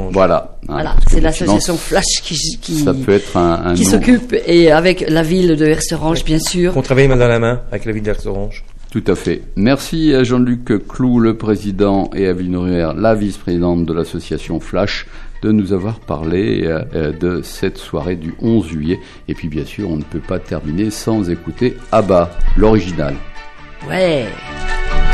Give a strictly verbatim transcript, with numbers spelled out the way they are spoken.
Orange. Voilà. Hein, voilà, c'est l'association Flash qui, qui, ça peut être un, un qui nom. s'occupe, et avec la ville de Hersterange, bien sûr. On travaille main dans la main avec la ville d'Hersterange. Tout à fait. Merci à Jean-Luc Clou, le président, et à Evelyne Ruher, la vice-présidente de l'association Flash, de nous avoir parlé euh, de cette soirée du onze juillet. Et puis bien sûr, on ne peut pas terminer sans écouter ABBA, l'original. Ouais.